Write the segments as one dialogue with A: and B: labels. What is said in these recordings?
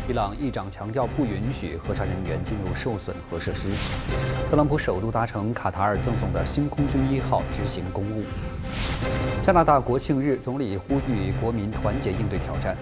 A: 伊朗议长强调不允许核查人员进入受损核设施。特朗普首度搭乘卡塔尔赠送的新空军1号执行公务。加拿大国庆日，总理呼吁国民团结应对挑战。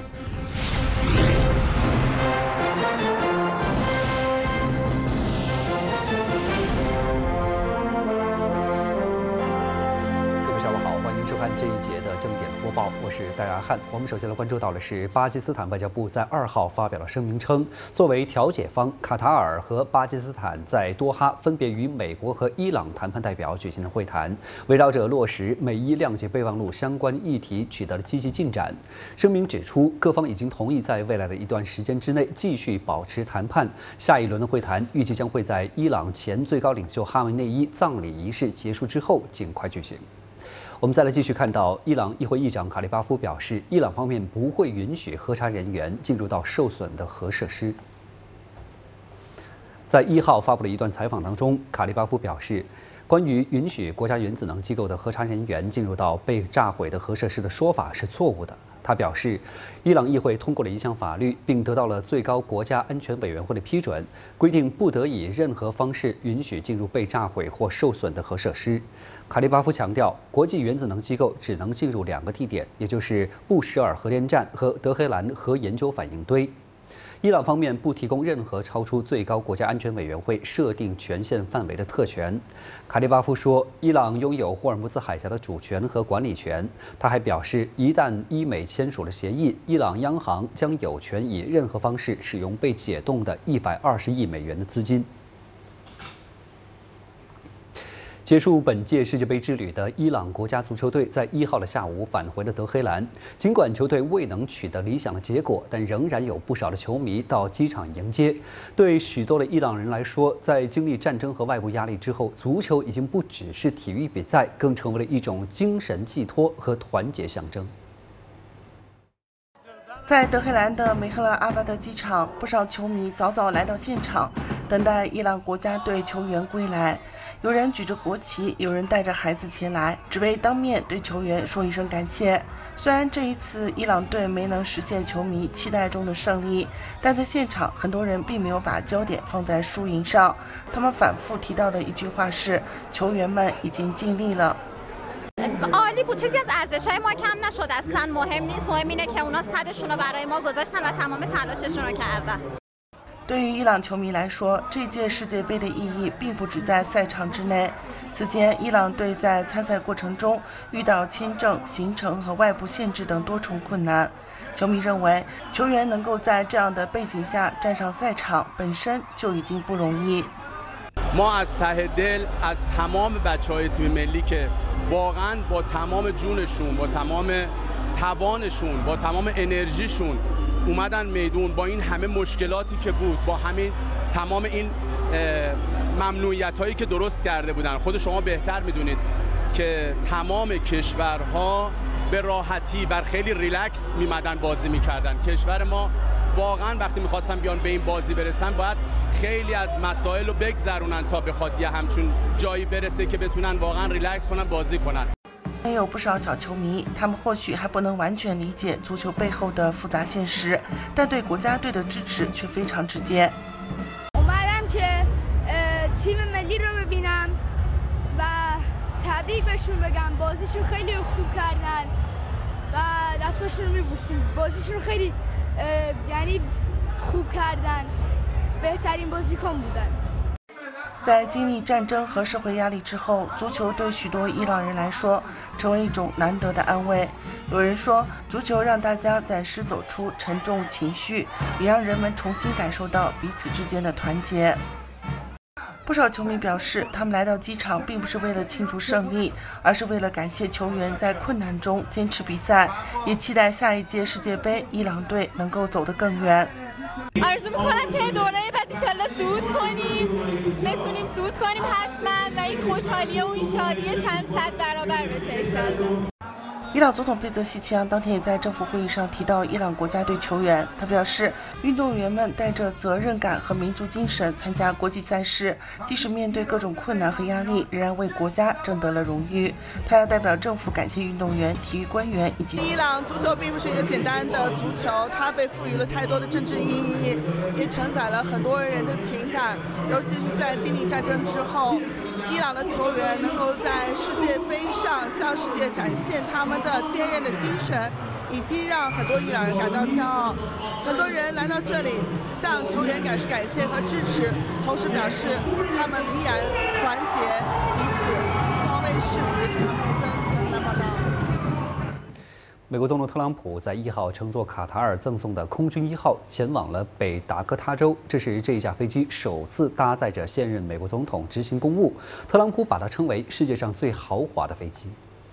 A: 这一节的正点播报，我是戴亚汉。我们首先来关注到的是，巴基斯坦外交部在2号发表了声明称，作为调解方，卡塔尔和巴基斯坦在多哈分别与美国和伊朗谈判代表举行了会谈，围绕着落实美伊谅解备忘录相关议题取得了积极进展。声明指出，各方已经同意在未来的一段时间之内继续保持谈判。下一轮的会谈预计将会在伊朗前最高领袖哈维内伊葬礼仪式结束之后尽快举行。我们再来继续看到，伊朗议会议长卡利巴夫表示，伊朗方面不会允许核查人员进入到受损的核设施。在1号发布的一段采访当中，卡利巴夫表示，关于允许国家原子能机构的核查人员进入到被炸毁的核设施的说法是错误的。他表示，伊朗议会通过了一项法律，并得到了最高国家安全委员会的批准，规定不得以任何方式允许进入被炸毁或受损的核设施。卡利巴夫强调，国际原子能机构只能进入2个地点，也就是布什尔核电站和德黑兰核研究反应堆。伊朗方面不提供任何超出最高国家安全委员会设定权限范围的特权。卡利巴夫说，伊朗拥有霍尔木兹海峡的主权和管理权。他还表示，一旦伊美签署了协议，伊朗央行将有权以任何方式使用被解冻的120亿美元的资金。结束本届世界杯之旅的伊朗国家足球队在1号的下午返回了德黑兰。尽管球队未能取得理想的结果，但仍然有不少的球迷到机场迎接。对许多的伊朗人来说，在经历战争和外部压力之后，足球已经不只是体育比赛，更成为了一种精神寄托和团结象征。
B: 在德黑兰的梅赫勒阿巴德机场，不少球迷早早来到现场，等待伊朗国家队球员归来。有人举着国旗，有人带着孩子前来，只为当面对球员说一声感谢。虽然这一次伊朗队没能实现球迷期待中的胜利，但在现场很多人并没有把焦点放在输赢上，他们反复提到的一句话是：球员们已经尽力了。
C: عالی بود چیزی از ارزش‌های ما کم نشد اصلا مهم نیست مهم اینه که اونا صدشون رو برای ما گذاشتن و تمام تلاششون رو کردن。
B: 对于伊朗球迷来说，这届世界杯的意义并不只在赛场之内。此前，伊朗队在参赛过程中遇到签证、行程和外部限制等多重困难。球迷认为，球员能够在这样的背景下站上赛场，本身就已经不容易。
D: ما از ته دل از تمام بچه‌های تیم ملی که واقعا با تمام جونشون، با تمام توانشون، با تمام انرژیشون اومدن میدون، با این همه مشکلاتی که بود، با همین تمام این ممنوعیت‌هایی که درست کرده بودن. خود شما بهتر میدونید که تمام کشورها به راحتی بر خیلی ریلکس میمدن بازی میکردن. کشور ما واقعا وقتی میخواستن بیان به این بازی برسن باید خیلی از مسائل رو بگذرونن تا بخواد یه همچون جایی برسه که بتونن واقعا ریلکس کنن بازی کنن.
B: 也有不少小球迷，他们或许还不能完全理解足球背后的复杂现实，但对国家队的支持却非常直接。
E: اومدم که تیم ملی رو ببینم و تبریک بهشون بگم، بازیشون خیلی خوب کردن و دستاشون رو میبوسیم، بازیشون خیلی یعنی خوب کردن، بهترین بازیکن بودن。
B: 在经历战争和社会压力之后，足球对许多伊朗人来说成为一种难得的安慰。有人说，足球让大家暂时走出沉重情绪，也让人们重新感受到彼此之间的团结。不少球迷表示，他们来到机场并不是为了庆祝胜利，而是为了感谢球员在困难中坚持比赛，也期待下一届世界杯伊朗队能够走得更远。
E: آرزو میکنم که دوره بعد انشالله صعود کنیم، بتونیم صعود کنیم حتما و این خوشحالی و این شادی چند صد برابر بشه انشالله.
B: 伊朗总统贝泽希奇扬当天也在政府会议上提到伊朗国家队球员，他表示，运动员们带着责任感和民族精神参加国际赛事，即使面对各种困难和压力，仍然为国家争得了荣誉。他要代表政府感谢运动员、体育官员以及
F: 伊朗足球并不是一个简单的足球，它被赋予了太多的政治意义，也承载了很多人的情感，尤其是在经历战争之后。伊朗的球员能够在世界杯上向世界展现他们的坚韧的精神，以及让很多伊朗人感到骄傲。很多人来到这里向球员表示感谢和支持，同时表示他们依然团结彼此。凤凰卫视李志成、佩森来报道。
A: 美国总统特朗普在1号乘坐卡塔尔赠送的空军1号前往了北达科他州，这是这一架飞机首次搭载着现任美国总统执行公务。特朗普把它称为世界上最豪华的飞机。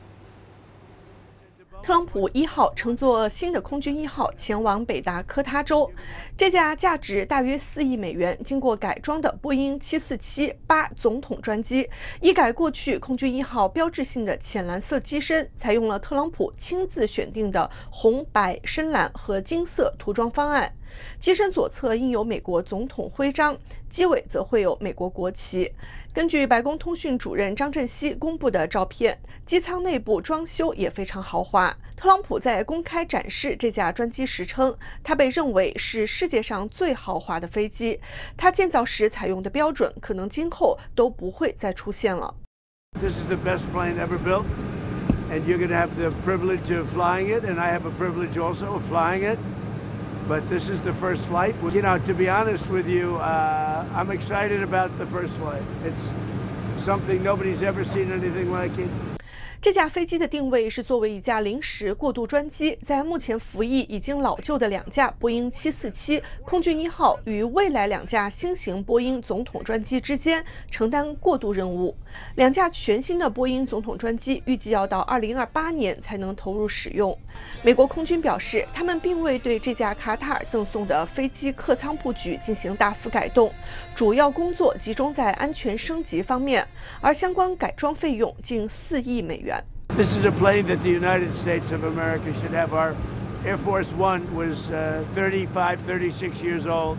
G: 特朗普1号乘坐新的空军1号前往北达科他州，这架价值大约4亿美元、经过改装的波音747-8总统专机，一改过去空军1号标志性的浅蓝色机身，采用了特朗普亲自选定的红、白、深蓝和金色涂装方案。机身左侧印有美国总统徽章，机尾则会有美国国旗。根据白宫通讯主任张振熙公布的照片，机舱内部装修也非常豪华。特朗普在公开展示这架专机时称，它被认为是世界上最豪华的飞机。它建造时采用的标准，可能今后都不会再出现了。
H: This is the best plane ever built, and you're going to have the privilege of flying it, and I have a privilege also of flying it. But this is the first flight. You know, to be honest with you, I'm excited about the first flight. It's something nobody's ever seen anything like it.
G: 这架飞机的定位是作为一架临时过渡专机，在目前服役已经老旧的2架波音747空军1号与未来2架新型波音总统专机之间承担过渡任务。2架全新的波音总统专机预计要到2028年才能投入使用。美国空军表示，他们并未对这架卡塔尔赠送的飞机客舱布局进行大幅改动，主要工作集中在安全升级方面，而相关改装费用近4亿美元。
H: This is a plane that the United States of America should have. Our Air Force One was 35, 36 years old,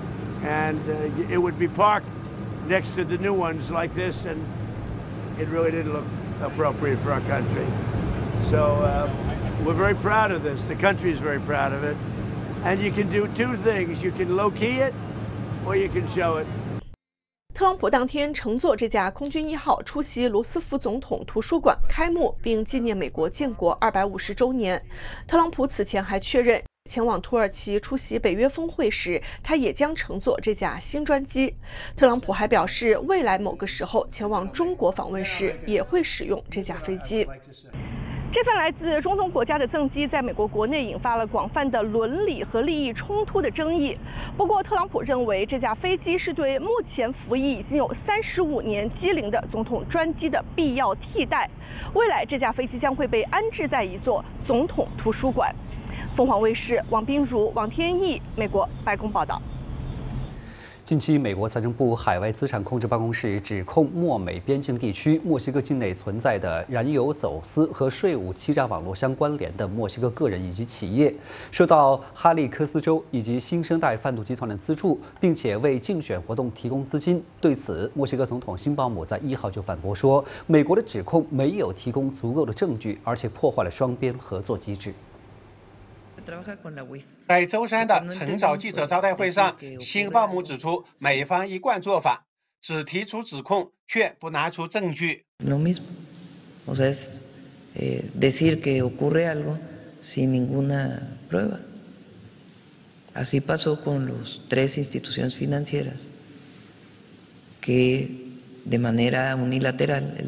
H: and it would be parked next to the new ones like this, and it really didn't look appropriate for our country. So we're very proud of this. The country is very proud of it. And you can do 2 things. You can low-key it, or you can show it.
G: 特朗普当天乘坐这架空军1号出席罗斯福总统图书馆开幕，并纪念美国建国250周年。特朗普此前还确认，前往土耳其出席北约峰会时，他也将乘坐这架新专机。特朗普还表示，未来某个时候前往中国访问时，也会使用这架飞机。
I: 这份来自中东国家的赠机在美国国内引发了广泛的伦理和利益冲突的争议。不过，特朗普认为这架飞机是对目前服役已经有35年机龄的总统专机的必要替代。未来这架飞机将会被安置在一座总统图书馆。凤凰卫视王彬如、王天毅，美国白宫报道。
A: 近期，美国财政部海外资产控制办公室指控墨美边境地区墨西哥境内存在的燃油走私和税务欺诈网络相关联的墨西哥个人以及企业，受到哈利科斯州以及新生代贩毒集团的资助，并且为竞选活动提供资金。对此，墨西哥总统辛鲍姆在1号就反驳说，美国的指控没有提供足够的证据，而且破坏了双边合作机制。
J: 在周三的晨早记者招待会上，辛鲍姆指出，美方一贯做法只提出指控，却不拿出证据。
K: O sea, es decir que ocurre algo sin ninguna prueba. Así pasó con los 3 instituciones financieras que de manera unilateral